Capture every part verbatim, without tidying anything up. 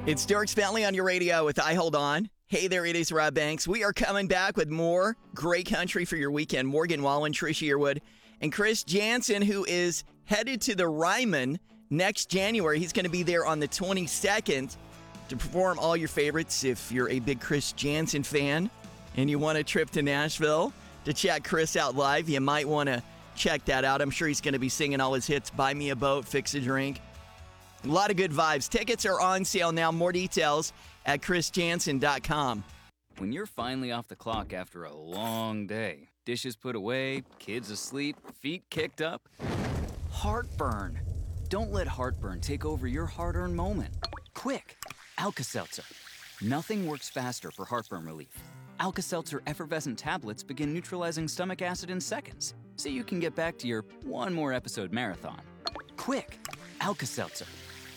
It's Dierks Bentley on your radio with I Hold On. Hey there, it is Rob Banks. We are coming back with more great country for your weekend. Morgan Wallen, Tricia Yearwood, and Chris Jansen, who is headed to the Ryman next January. He's going to be there on the twenty-second to perform all your favorites. If you're a big Chris Jansen fan and you want a trip to Nashville to check Chris out live, you might want to check that out. I'm sure he's going to be singing all his hits, Buy Me a Boat, Fix a Drink. A lot of good vibes. Tickets are on sale now. More details at chris jansen dot com. When you're finally off the clock after a long day, dishes put away, kids asleep, feet kicked up, heartburn. Don't let heartburn take over your hard-earned moment. Quick, Alka-Seltzer. Nothing works faster for heartburn relief. Alka-Seltzer effervescent tablets begin neutralizing stomach acid in seconds, so you can get back to your one more episode marathon. Quick, Alka-Seltzer.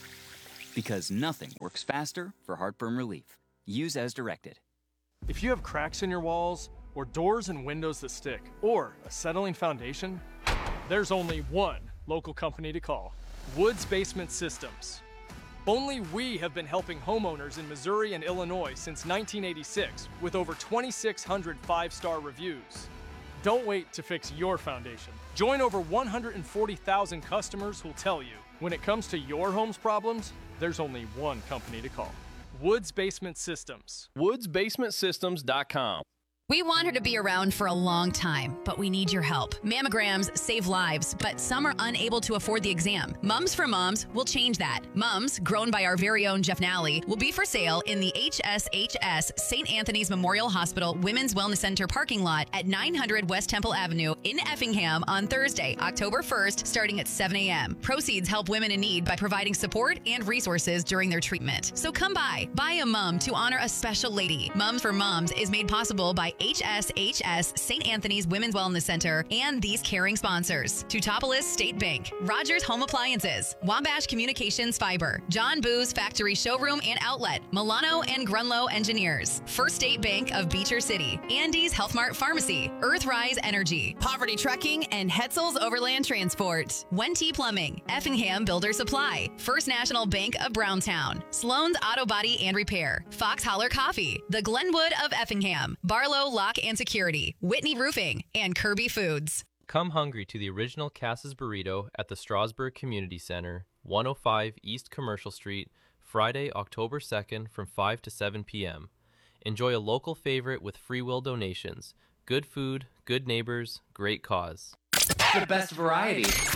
Because nothing works faster for heartburn relief. Use as directed. If you have cracks in your walls, or doors and windows that stick, or a settling foundation, there's only one local company to call. Woods Basement Systems. Only we have been helping homeowners in Missouri and Illinois since nineteen eighty-six with over twenty-six hundred five-star reviews. Don't wait to fix your foundation. Join over one hundred forty thousand customers who'll tell you, when it comes to your home's problems, there's only one company to call. Woods Basement Systems. woods basement systems dot com. We want her to be around for a long time, but we need your help. Mammograms save lives, but some are unable to afford the exam. Mums for Moms will change that. Mums, grown by our very own Jeff Nally, will be for sale in the H S H S Saint Anthony's Memorial Hospital Women's Wellness Center parking lot at nine hundred West Temple Avenue in Effingham on Thursday, October first, starting at seven a.m. Proceeds help women in need by providing support and resources during their treatment. So come by, buy a mum to honor a special lady. Mums for Moms is made possible by H S H S Saint Anthony's Women's Wellness Center and these caring sponsors: Teutopolis State Bank, Rogers Home Appliances, Wabash Communications Fiber, John Boo's Factory Showroom and Outlet, Milano and Grunlow Engineers, First State Bank of Beecher City, Andy's Health Mart Pharmacy, Earthrise Energy, Poverty Trucking, and Hetzel's Overland Transport, Wente Plumbing, Effingham Builder Supply, First National Bank of Browntown, Sloan's Auto Body and Repair, Fox Holler Coffee, The Glenwood of Effingham, Barlow Lock and Security, Whitney Roofing, and Kirby Foods. Come hungry to the original Cass's Burrito at the Strasburg Community Center, one oh five East Commercial Street, Friday, October second from five to seven p.m. Enjoy a local favorite with free will donations. Good food, good neighbors, great cause. The best variety.